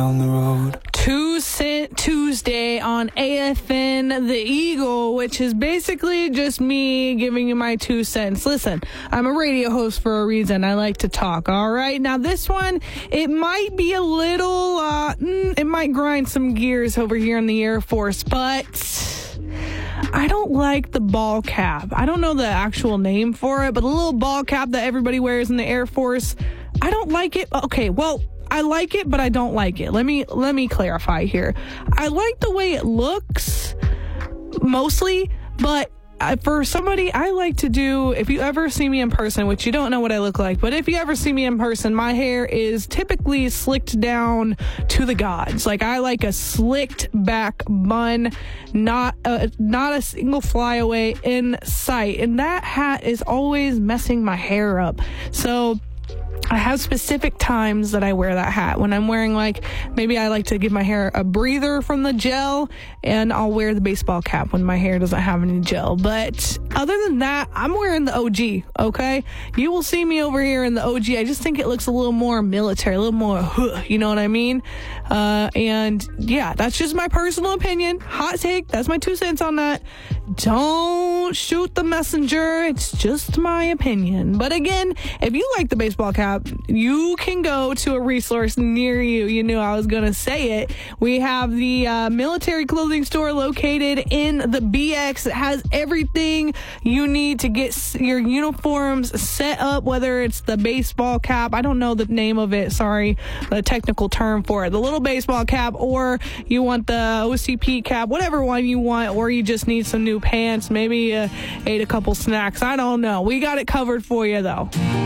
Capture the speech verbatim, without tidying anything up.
on the road. Two Cent Tuesday on A F N The Eagle, which is basically just me giving you my two cents. Listen, I'm a radio host for a reason. I like to talk, all right? Now, this one, it might be a little, uh, mm, it might grind some gears over here in the Air Force, but I don't like the ball cap. I don't know the actual name for it, but the little ball cap that everybody wears in the Air Force, I don't like it. Okay, well, I like it, but I don't like it. Let me let me clarify here. I like the way it looks, mostly, but I, for somebody, I like to do, if you ever see me in person, which you don't know what I look like, but if you ever see me in person, my hair is typically slicked down to the gods. Like, I like a slicked back bun, not a, not a single flyaway in sight. And that hat is always messing my hair up. So I have specific times that I wear that hat. When I'm wearing, like, maybe I like to give my hair a breather from the gel, and I'll wear the baseball cap when my hair doesn't have any gel. But other than that, I'm wearing the O G, okay? You will see me over here in the O G. I just think it looks a little more military, a little more, huh, you know what I mean? Uh, and yeah, that's just my personal opinion. Hot take. That's my two cents on that. Don't shoot the messenger. It's just my opinion. But again, if you like the baseball cap, you can go to a resource near you. You knew I was going to say it. We have the uh, military clothing store located in the B X. It has everything you need to get your uniforms set up, whether it's the baseball cap. I don't know the name of it. Sorry, the technical term for it. The little baseball cap, or you want the O C P cap, whatever one you want, or you just need some new pants, maybe uh, ate a couple snacks. I don't know. We got it covered for you, though.